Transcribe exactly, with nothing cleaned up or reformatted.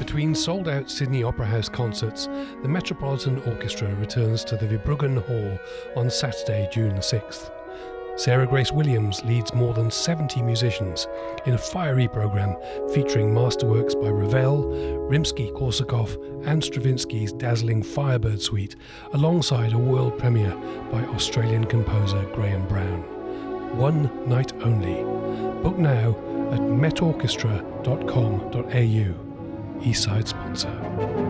Between sold-out Sydney Opera House concerts, the Metropolitan Orchestra returns to the Verbruggen Hall on Saturday, June the sixth. Sarah Grace Williams leads more than seventy musicians in a fiery programme featuring masterworks by Ravel, Rimsky-Korsakov and Stravinsky's dazzling Firebird Suite, alongside a world premiere by Australian composer Graham Brown. One night only. Book now at met orchestra dot com dot a u. Eastside sponsor.